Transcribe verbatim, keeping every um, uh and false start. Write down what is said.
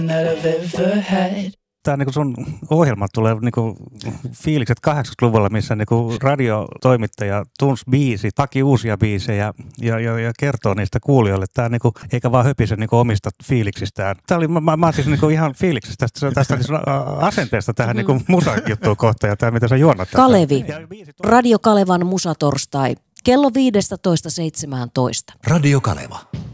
Tämä niin sun ohjelma tulee niin fiilikset kahdeksankymmentäluvulla, missä niin radiotoimittaja tunsi biisit, haki uusia biisejä ja, ja, ja kertoo niistä kuulijoille. Tämä niin kuin, eikä vaan höpise niin omista fiiliksistään. Tämä oli, mä, mä siis niin ihan fiiliksistä tästä, tästä niin asenteesta tähän mm. niin musajuttuun kohtaan ja tämä, mitä sä juonnat. Kalevi. Radio Kalevan musatorstai. Kello viisitoista seitsemäntoista. Radio Kaleva.